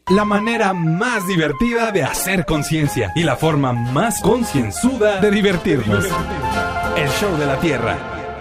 La manera más divertida de hacer conciencia y la forma más concienzuda de divertirnos. El show de la Tierra.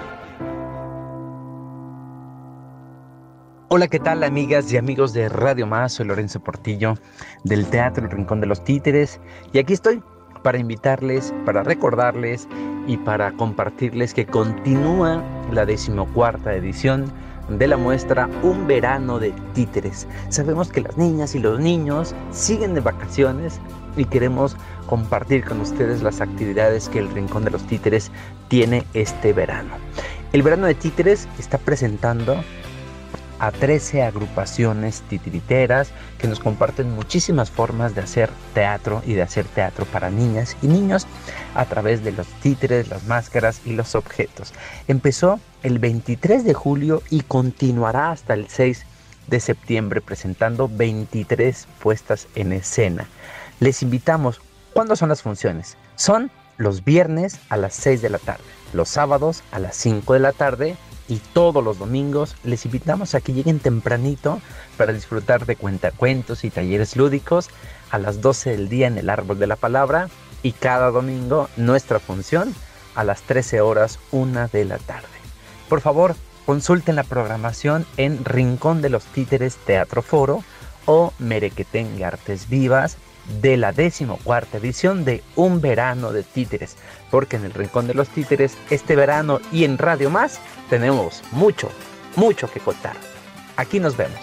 Hola, ¿qué tal, amigas y amigos de Radio Más? Soy Lorenzo Portillo del Teatro El Rincón de los Títeres y aquí estoy para invitarles, para recordarles y para compartirles que continúa la 14ª edición de la muestra Un Verano de Títeres. Sabemos que las niñas y los niños siguen de vacaciones y queremos compartir con ustedes las actividades que el Rincón de los Títeres tiene este verano. El Verano de Títeres está presentando a 13 agrupaciones titiriteras que nos comparten muchísimas formas de hacer teatro y de hacer teatro para niñas y niños a través de los títeres, las máscaras y los objetos. Empezó el 23 de julio y continuará hasta el 6 de septiembre presentando 23 puestas en escena. Les invitamos. ¿Cuándo son las funciones? Son los viernes a las 6 de la tarde, los sábados a las 5 de la tarde y todos los domingos. Les invitamos a que lleguen tempranito para disfrutar de cuentacuentos y talleres lúdicos a las 12 del día en el Árbol de la Palabra y cada domingo nuestra función a las 13 horas, 1 de la tarde. Por favor, consulten la programación en Rincón de los Títeres Teatro Foro o Merequetén y Artes Vivas de la 14ª edición de Un Verano de Títeres, porque en el Rincón de los Títeres este verano y en Radio Más tenemos mucho que contar. Aquí nos vemos.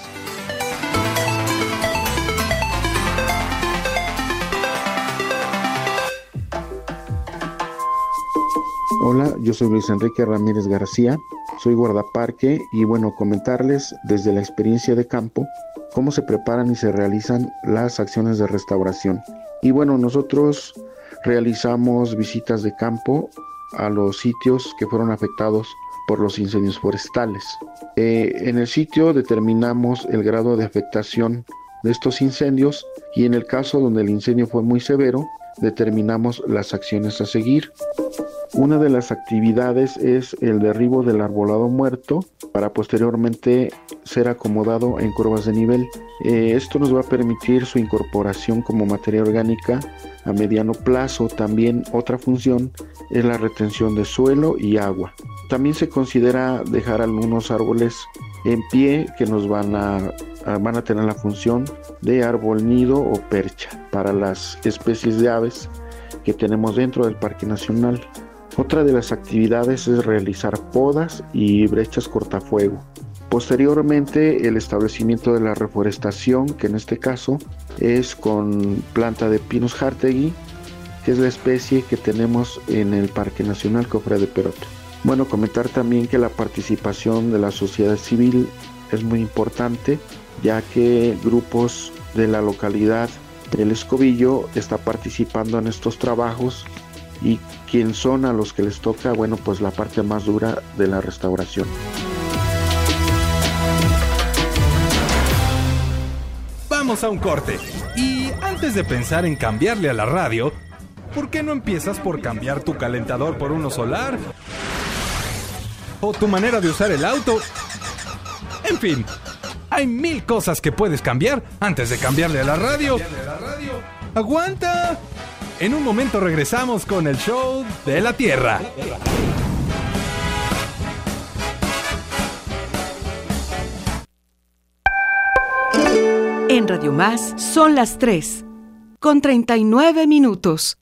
Hola, yo soy Luis Enrique Ramírez García, soy guardaparque y comentarles desde la experiencia de campo cómo se preparan y se realizan las acciones de restauración. Y nosotros realizamos visitas de campo a los sitios que fueron afectados por los incendios forestales. En el sitio determinamos el grado de afectación de estos incendios y en el caso donde el incendio fue muy severo, determinamos las acciones a seguir. Una de las actividades es el derribo del arbolado muerto para posteriormente ser acomodado en curvas de nivel. Esto nos va a permitir su incorporación como materia orgánica a mediano plazo. También otra función es la retención de suelo y agua. También se considera dejar algunos árboles en pie que nos van a tener la función de árbol nido o percha para las especies de aves que tenemos dentro del Parque Nacional. Otra de las actividades es realizar podas y brechas cortafuego. Posteriormente, el establecimiento de la reforestación, que en este caso es con planta de Pinus hartegui, que es la especie que tenemos en el Parque Nacional Cofre de Perote. Comentar también que la participación de la sociedad civil es muy importante, ya que grupos de la localidad del Escobillo está participando en estos trabajos y quien son a los que les toca, la parte más dura de la restauración. Vamos a un corte. Y antes de pensar en cambiarle a la radio, ¿por qué no empiezas por cambiar tu calentador por uno solar? ¿O tu manera de usar el auto? En fin, hay 1000 cosas que puedes cambiar antes de cambiarle a la radio. ¡Aguanta! En un momento regresamos con el show de la Tierra. En Radio Más son las 3:39.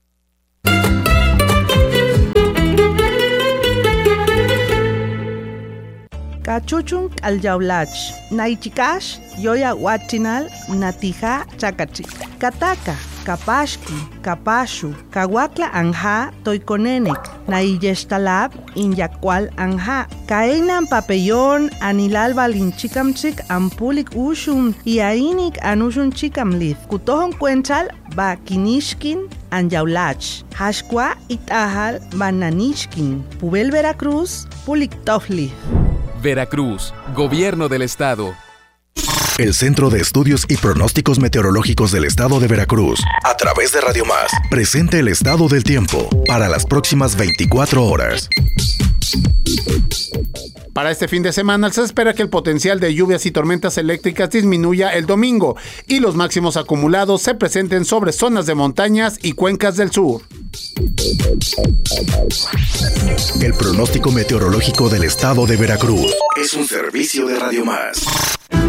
Cachuchun alyaulach, naichikash, yoya huachinal, natija chakachik. Kataka, kapashki, kapashu, kawakla anja, toikonenek, naiyeshtalab, inyakwal anja. Kainan papellón, anilal balinchikamchik, ampulik ushun, iainik anushun chikamlith. Kutohon cuenchal, ba kinishkin, anyaulach. Hashkwa itahal, bananishkin. Pubel Veracruz, pulik tofli. Veracruz, Gobierno del Estado. El Centro de Estudios y Pronósticos Meteorológicos del Estado de Veracruz, a través de Radio Más, presenta el estado del tiempo para las próximas 24 horas. Para este fin de semana se espera que el potencial de lluvias y tormentas eléctricas disminuya el domingo y los máximos acumulados se presenten sobre zonas de montañas y cuencas del sur. El pronóstico meteorológico del estado de Veracruz es un servicio de Radio Más.